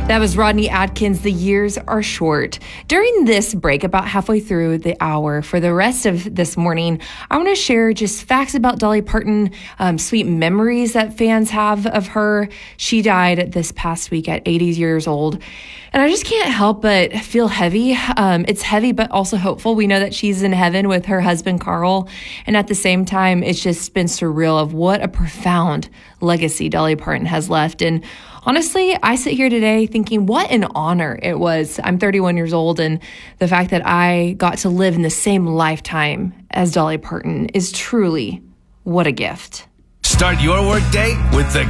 That was Rodney Atkins, The Years Are Short. During this break, about halfway through the hour, for the rest of this morning, I want to share just facts about Dolly Parton, sweet memories that fans have of her. She died this past week at 80 years old. And I just can't help but feel heavy. It's heavy, but also hopeful. We know that she's in heaven with her husband, Carl. And at the same time, it's just been surreal of what a profound legacy Dolly Parton has left. And honestly, I sit here today thinking what an honor it was. I'm 31 years old, and the fact that I got to live in the same lifetime as Dolly Parton is truly what a gift. Start your workday with the